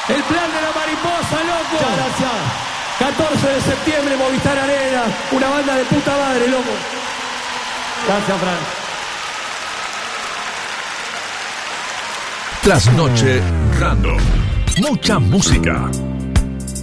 El plan de la mariposa, loco. Muchas gracias. 14 de septiembre, Movistar Arena. Una banda de puta madre, loco. Gracias, Fran. Trasnoche Random. Mucha música.